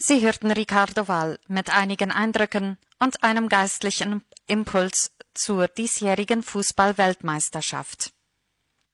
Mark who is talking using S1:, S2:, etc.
S1: Sie hörten Ricardo Wall mit einigen Eindrücken und einem geistlichen Impuls zur diesjährigen Fußball-Weltmeisterschaft.